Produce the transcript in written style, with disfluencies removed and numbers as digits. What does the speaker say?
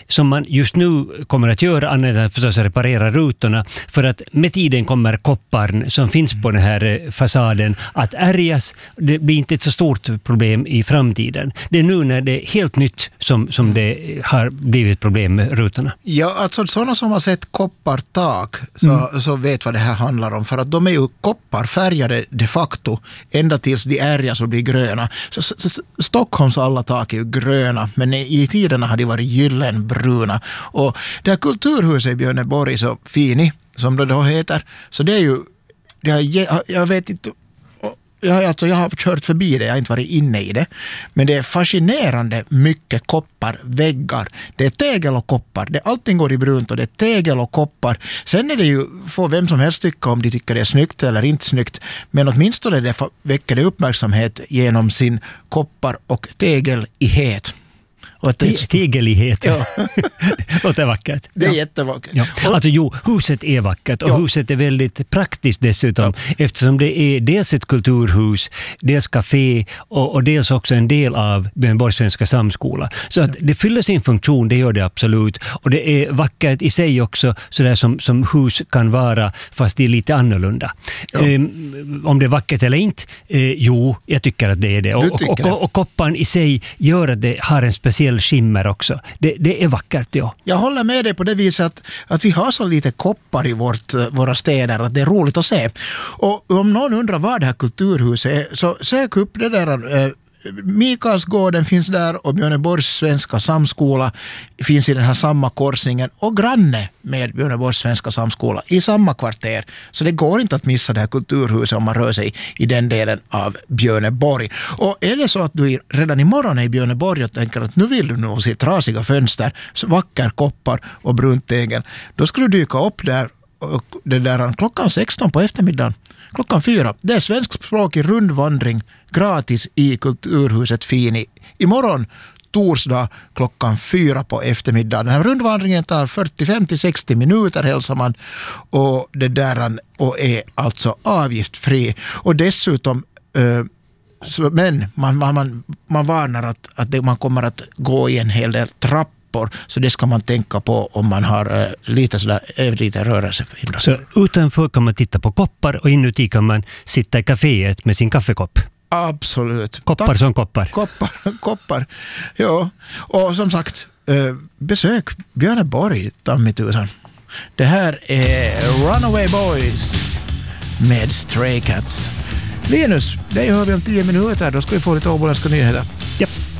som man just nu kommer att göra annat än förstås reparera rutorna, för att med tiden kommer kopparn som finns på den här fasaden att ärgas. Det blir inte ett så stort problem i framtiden. Det är nu när det är helt nytt som det har blivit ett problem med rutorna. Ja, alltså sådana som har sett koppartak så vet vad det här handlar om, för att de är ju kopparfärgade de facto ända tills de ärgas och blir gröna. Så Stockholms alla tak är ju gröna, men i tiderna har de varit gyllenbruna. Och det här kulturhuset i Björneborg, så fini som det då heter, så det är ju, jag vet inte, jag har kört förbi det, jag har inte varit inne i det, men det är fascinerande mycket kopparväggar. Det är tegel och koppar, allting går i brunt och det är tegel och koppar. Sen är det ju, får vem som helst tycka om de tycker det är snyggt eller inte snyggt, men åtminstone det väcker det uppmärksamhet genom sin koppar- och tegelighet. Tegelighet. Ja. Låter vackert. Det är jättevackert. Ja. Alltså huset är vackert och huset är väldigt praktiskt dessutom, eftersom det är dels ett kulturhus, dels café och dels också en del av Björneborgs svenska samskola. Så att det fyller sin funktion, det gör det absolut. Och det är vackert i sig också, sådär som hus kan vara, fast det är lite annorlunda. Ja. Om det är vackert eller inte, jag tycker att det är det. Och kopparn i sig gör att det har en speciell skimmer också. Det är vackert, ja. Jag håller med dig på det viset att vi har så lite koppar i våra städer att det är roligt att se. Och om någon undrar vad det här kulturhuset är, så sök upp det där. Mikaelsgården finns där och Björneborgs svenska samskola finns i den här samma korsningen och granne med Björneborgs svenska samskola i samma kvarter. Så det går inte att missa det här kulturhuset om man rör sig i den delen av Björneborg. Och är det så att du redan imorgon är i Björneborg och tänker att nu vill du nog se trasiga fönster, vacker koppar och brunt tegel, då ska du dyka upp där och det där klockan 16 på eftermiddagen. Klockan 4. Det är svenskspråkig rundvandring gratis i Kulturhuset Fini. Imorgon, torsdag, klockan 4 på eftermiddagen. Den här rundvandringen tar 45-60 minuter hälsar man. Och det där och är alltså avgiftfri. Och dessutom men man varnar att man kommer att gå i en hel del trappor. Så det ska man tänka på om man har lite rörelseförhinder. Så utanför kan man titta på koppar och inuti kan man sitta i kaféet med sin kaffekopp. Absolut. Koppar som koppar. Koppar. Ja. Och som sagt, besök Björneborg, tammitusan. Det här är Runaway Boys med Stray Cats. Linus, det hör vi om 10 minuter. Då ska vi få lite åboländska nyheter. Japp.